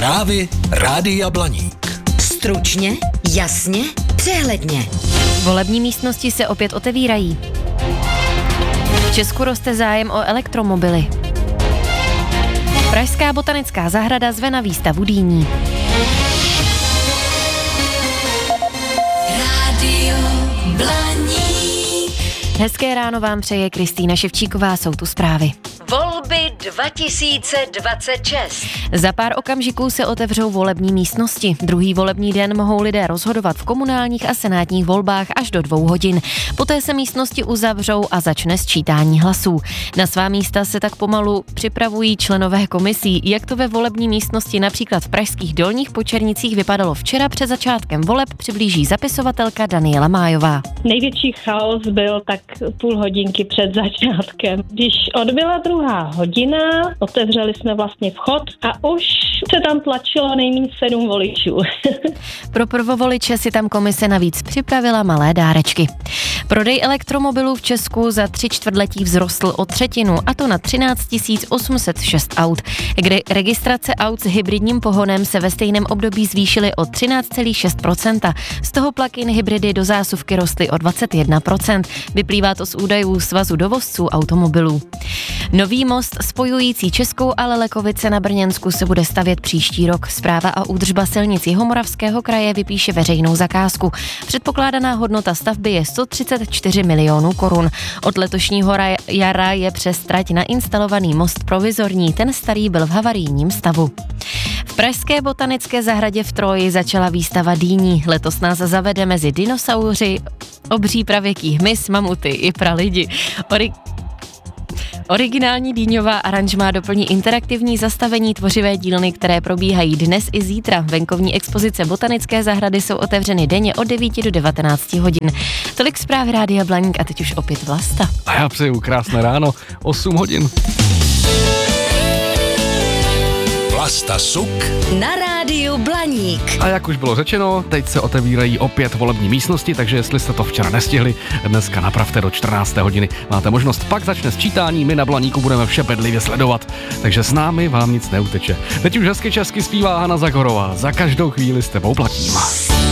Zprávy Rádia Blaník. Stručně, jasně, přehledně. Volební místnosti se opět otevírají. V Česku roste zájem o elektromobily. Pražská botanická zahrada zve na výstavu dýní. Rádio Blaník. Hezké ráno vám přeje Kristýna Ševčíková, jsou tu zprávy. Volby 2026. Za pár okamžiků se otevřou volební místnosti. Druhý volební den mohou lidé rozhodovat v komunálních a senátních volbách až do 2 hodin. Poté se místnosti uzavřou a začne sčítání hlasů. Na svá místa se tak pomalu připravují členové komisí. Jak to ve volební místnosti například v pražských Dolních Počernicích vypadalo včera před začátkem voleb, přiblíží zapisovatelka Daniela Májová. Největší chaos byl tak půl hodinky před začátkem. Když odbyla druhá hodina, otevřeli jsme vlastně vchod a už se tam tlačilo nejméně 7 voličů. Pro prvovoliče si tam komise navíc připravila malé dárečky. Prodej elektromobilů v Česku za 3 čtvrtletí vzrostl o 1/3, a to na 13 806 aut, kde registrace aut s hybridním pohonem se ve stejném období zvýšily o 13,6%. Z toho plug-in hybridy do zásuvky rostly o 21%. Vyplývá to z údajů Svazu dovozců automobilů. Nový most spojující Českou a Lelekovice na Brněnsku se bude stavět příští rok. Správa a údržba silnic Jihomoravského kraje vypíše veřejnou zakázku. Předpokládaná hodnota stavby je 134 milionů korun. Od letošního jara je přes trať nainstalovaný most provizorní, ten starý byl v havarijním stavu. V pražské botanické zahradě v Troji začala výstava dýní. Letos nás zavede mezi dinosauři, obří pravěký hmyz, mamuty i pralidi. Originální dýňová aranžmá doplní interaktivní zastavení tvořivé dílny, které probíhají dnes i zítra. Venkovní expozice botanické zahrady jsou otevřeny denně od 9 do 19 hodin. Tolik zpráv Rádia Blaník a teď už opět Vlasta. A já přeju krásné ráno, 8 hodin. Vlasta Suk Na Rádiu Blaník. A jak už bylo řečeno, teď se otevírají opět volební místnosti, takže jestli jste to včera nestihli, dneska napravte do 14. hodiny. Máte možnost, pak začne sčítání, my na Blaníku budeme vše bedlivě sledovat, takže s námi vám nic neuteče. Teď už hezky česky zpívá Hana Zagorová, za každou chvíli s tebou platím.